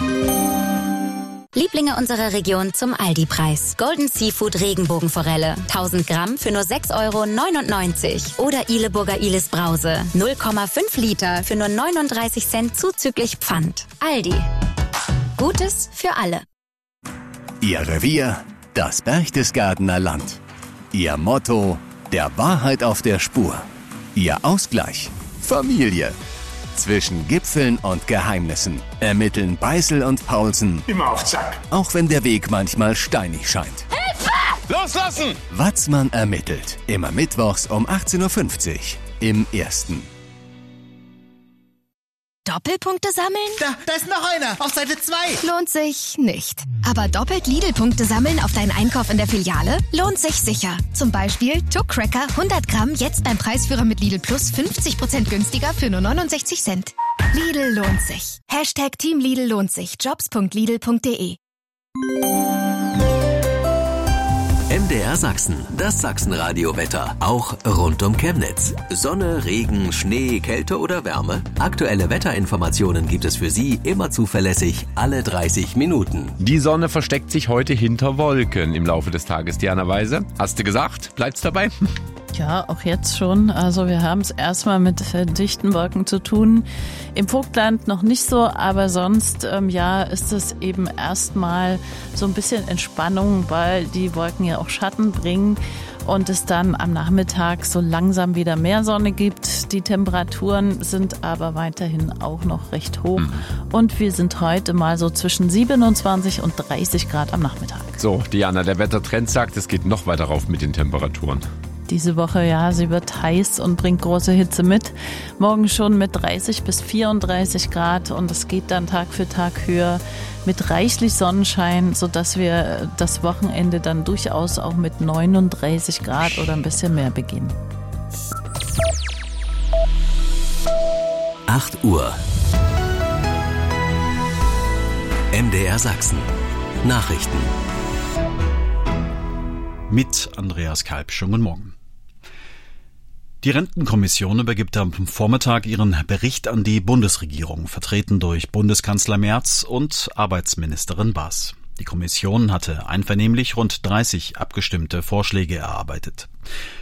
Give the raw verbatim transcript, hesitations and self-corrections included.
Lieblinge unserer Region zum Aldi-Preis. Golden Seafood Regenbogenforelle. tausend Gramm für nur sechs Euro neunundneunzig. Oder Ileburger Ilis Brause. null Komma fünf Liter für nur neununddreißig Cent zuzüglich Pfand. Aldi. Gutes für alle. Ihr Revier, das Berchtesgadener Land. Ihr Motto, der Wahrheit auf der Spur. Ihr Ausgleich, Familie. Zwischen Gipfeln und Geheimnissen ermitteln Beißel und Paulsen. Immer auf Zack. Auch wenn der Weg manchmal steinig scheint. Hilfe! Loslassen! Watzmann ermittelt. Immer mittwochs um achtzehn Uhr fünfzig im Ersten. Doppelpunkte sammeln? Da, da ist noch einer. Auf Seite zwei. Lohnt sich nicht. Aber doppelt Lidl-Punkte sammeln auf deinen Einkauf in der Filiale? Lohnt sich sicher. Zum Beispiel Tuck Cracker hundert Gramm jetzt beim Preisführer mit Lidl Plus fünfzig Prozent günstiger für nur neunundsechzig Cent. Lidl lohnt sich. Hashtag Team Lidl lohnt sich. jobs punkt lidl punkt de. M D R Sachsen, das Sachsenradio-Wetter, auch rund um Chemnitz. Sonne, Regen, Schnee, Kälte oder Wärme? Aktuelle Wetterinformationen gibt es für Sie immer zuverlässig, alle dreißig Minuten. Die Sonne versteckt sich heute hinter Wolken im Laufe des Tages, Diana Weise. Hast du gesagt? Bleibt's dabei? Ja, auch jetzt schon. Also wir haben es erstmal mit äh, dichten Wolken zu tun. Im Vogtland noch nicht so, aber sonst ähm, ja, ist es eben erstmal so ein bisschen Entspannung, weil die Wolken ja auch Schatten bringen und es dann am Nachmittag so langsam wieder mehr Sonne gibt. Die Temperaturen sind aber weiterhin auch noch recht hoch mhm. und wir sind heute mal so zwischen siebenundzwanzig und dreißig Grad am Nachmittag. So, Diana, der Wettertrend sagt, es geht noch weiter rauf mit den Temperaturen. Diese Woche, ja, sie wird heiß und bringt große Hitze mit. Morgen schon mit dreißig bis vierunddreißig Grad und es geht dann Tag für Tag höher mit reichlich Sonnenschein, sodass wir das Wochenende dann durchaus auch mit neununddreißig Grad oder ein bisschen mehr beginnen. acht Uhr. M D R Sachsen. Nachrichten. Mit Andreas Kalb. Schönen guten Morgen. Die Rentenkommission übergibt am Vormittag ihren Bericht an die Bundesregierung, vertreten durch Bundeskanzler Merz und Arbeitsministerin Baas. Die Kommission hatte einvernehmlich rund dreißig abgestimmte Vorschläge erarbeitet.